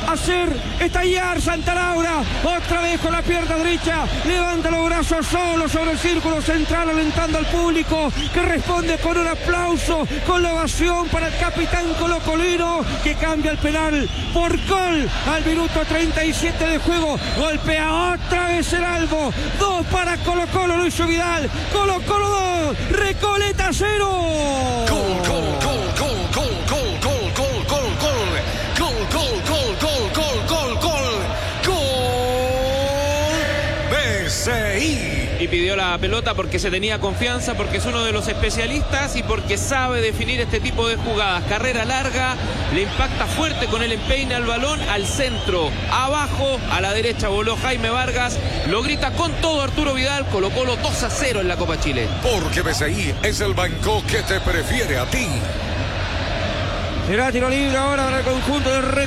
hacer estallar Santa Laura. Otra vez con la pierna derecha, levanta los brazos solo sobre el círculo central, alentando al público que responde con un aplauso, con la ovación para el capitán colocolino, que cambia el penal por gol al minuto 37 de juego. Golpea otra vez el Albo. 2 para Colo-Colo, lo hizo Vidal. Colo-Colo 2, Recoleta 0. Gol, gol, gol, gol, gol, gol, gol, gol, gol, gol, gol, gol, gol, gol, gol, gol, gol, gol, BCI. Y pidió la pelota porque se tenía confianza, porque es uno de los especialistas y porque sabe definir este tipo de jugadas. Carrera larga, le impacta fuerte con el empeine al balón, al centro, abajo, a la derecha voló Jaime Vargas, lo grita con todo Arturo Vidal. Colo-Colo 2-0 en la Copa Chile. Porque BCI es el banco que te prefiere a ti. Será tiro libre ahora para el conjunto de